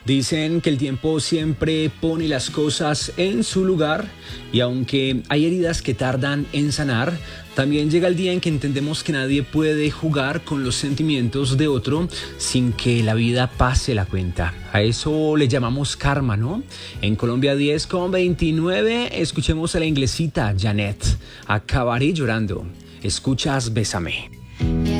Dicen que el tiempo siempre pone las cosas en su lugar y aunque hay heridas que tardan en sanar, también llega el día en que entendemos que nadie puede jugar con los sentimientos de otro sin que la vida pase la cuenta. A eso le llamamos karma, ¿no? En Colombia 10:29, escuchemos a la inglesita Janet. Acabaré llorando. Escuchas Bésame.